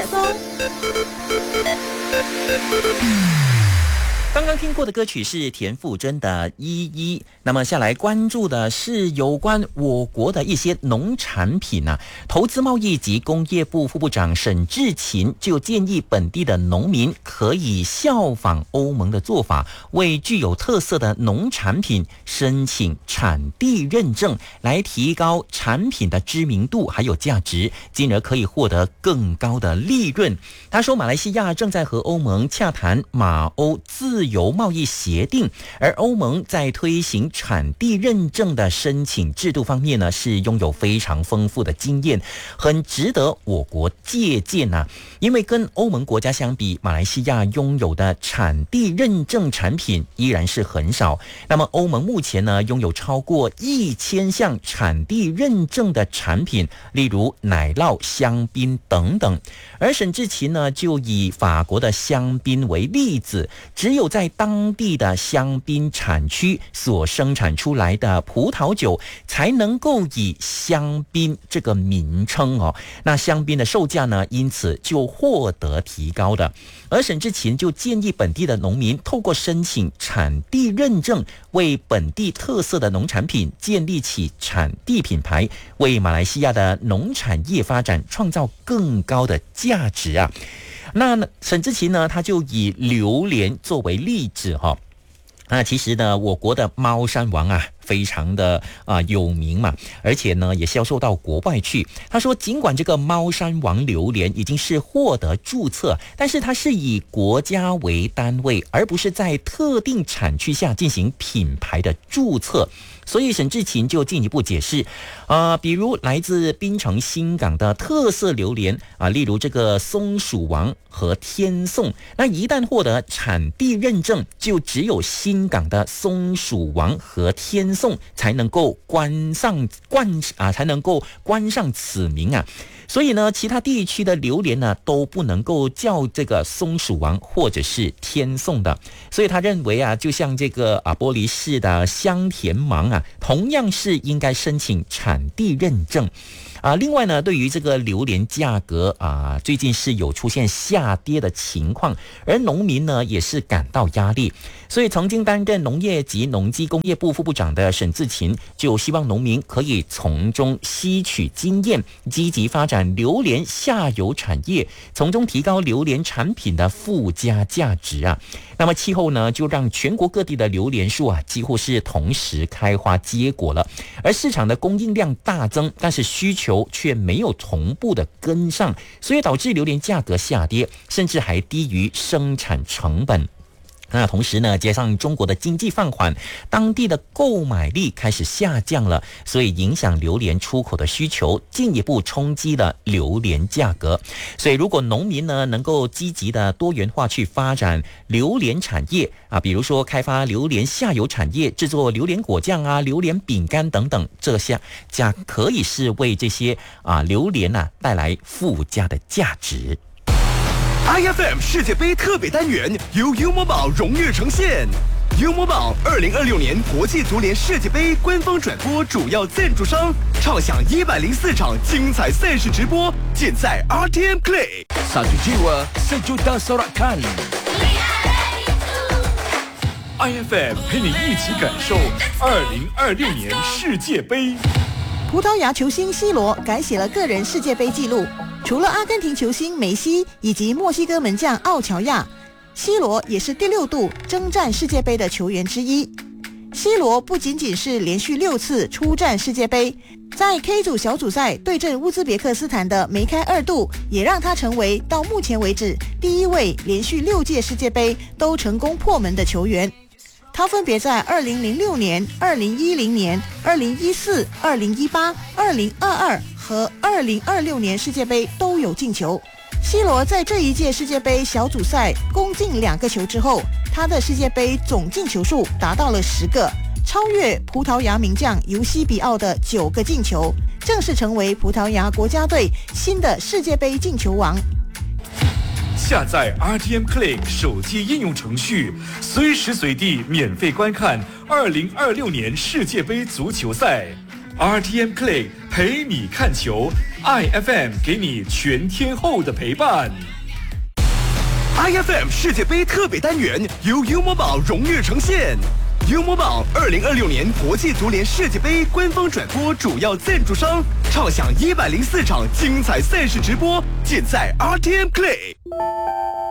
松。 刚刚听过的歌曲是田馥甄的《依依》，那么下来关注的是有关我国的一些农产品啊。投资贸易及工业部副部长沈志勤就建议本地的农民可以效仿欧盟的做法，为具有特色的农产品申请产地认证，来提高产品的知名度还有价值，进而可以获得更高的利润。他说，马来西亚正在和欧盟洽谈马欧自由贸易协定，而欧盟在推行产地认证的申请制度方面呢，是拥有非常丰富的经验，很值得我国借鉴啊。因为跟欧盟国家相比，马来西亚拥有的产地认证产品依然是很少。那么欧盟目前呢，拥有超过1000项产地认证的产品，例如奶酪、香槟等等。而沈志勤呢，就以法国的香槟为例子，只有在当地的香槟产区所生产出来的葡萄酒才能够以香槟这个名称哦。那香槟的售价呢，因此就获得提高的。而沈志勤就建议本地的农民透过申请产地认证，为本地特色的农产品建立起产地品牌，为马来西亚的农产业发展创造更高的价值啊。那沈志勤呢，他就以榴莲作为例子哈。那其实呢，我国的猫山王啊，非常的有名嘛，而且呢也销售到国外去。他说，尽管这个猫山王榴莲已经是获得注册，但是它是以国家为单位，而不是在特定产区下进行品牌的注册。所以沈志勤就进一步解释，比如来自槟城新港的特色榴莲啊，例如这个松鼠王和天颂，那一旦获得产地认证，就只有新港的松鼠王和天颂才能够冠上此名啊。所以呢，其他地区的榴莲呢都不能够叫这个松鼠王或者是天颂的。所以他认为啊，就像这个玻璃市的香甜芒啊，同样是应该申请产地认证。另外呢，对于这个榴莲价格最近是有出现下跌的情况，而农民呢也是感到压力，所以曾经担任农业及农机工业部副部长的沈志勤就希望农民可以从中吸取经验，积极发展榴莲下游产业，从中提高榴莲产品的附加价值啊。那么气候呢，就让全国各地的榴莲树几乎是同时开花结果了，而市场的供应量大增，但是需求却没有同步的跟上，所以导致榴莲价格下跌，甚至还低于生产成本。那同时呢，加上中国的经济放缓，当地的购买力开始下降了，所以影响榴莲出口的需求，进一步冲击了榴莲价格。所以如果农民呢能够积极的多元化去发展榴莲产业比如说开发榴莲下游产业，制作榴莲果酱榴莲饼干等等，这些可以是为这些榴莲带来附加的价值。 IFM 世界杯特别单元由优某宝荣誉呈现。优某宝2026年国际足联世界杯官方转播主要赞助商，畅享104场精彩赛事直播，尽在 RTM Play。 Satu jiwa, sejuta sorakan。 IFM 陪你一起感受2026年世界杯。 葡萄牙球星 C 罗改写了个人世界杯纪录，除了阿根廷球星梅西以及墨西哥门将奥乔亚，C 罗也是第6度征战世界杯的球员之一。C 罗不仅仅是连续6次出战世界杯，在 K 组小组赛对阵乌兹别克斯坦的梅开2度，也让他成为到目前为止第1位连续6届世界杯都成功破门的球员。他分别在2006年、2010年、2014、2018、2022和2026年世界杯都有进球。C 罗在这一届世界杯小组赛攻进2个球之后，他的世界杯总进球数达到了10个，超越葡萄牙名将尤西比奥的9个进球，正式成为葡萄牙国家队新的世界杯进球王。 下载 RTM Click 手机应用程序，随时随地免费观看2026年世界杯足球赛。 RTM Play 陪你看球 ，IFM 给你全天候的陪伴。 IFM 世界杯特别单元由优某宝荣誉呈现。优某宝2026年国际足联世界杯官方转播主要赞助商，畅享104场精彩赛事直播，尽在 RTM Play。